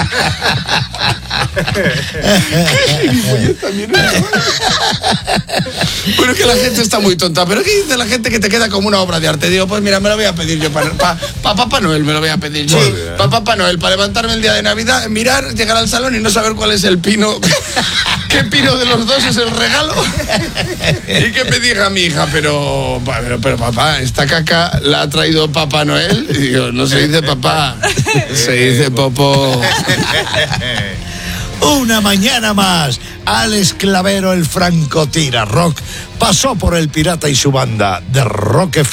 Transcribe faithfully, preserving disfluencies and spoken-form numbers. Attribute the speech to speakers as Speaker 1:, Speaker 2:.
Speaker 1: Bueno, es que la gente está muy tonta, pero ¿qué dice la gente que te queda como una obra de arte? Digo, pues mira, me lo voy a pedir yo para pa, pa Papá Noel, me lo voy a pedir yo. Para Papá Noel, para levantarme el día de Navidad, mirar, llegar al salón y no saber cuál es el pino. ¿Qué pino de los dos es el regalo? Y que me diga mi hija, pero, pero, pero papá, esta caca la ha traído Papá Noel. Y digo, no se dice papá, se dice popó.
Speaker 2: Una mañana más, Alex Clavero, el francotira rock, pasó por El Pirata y su banda de Rock F M.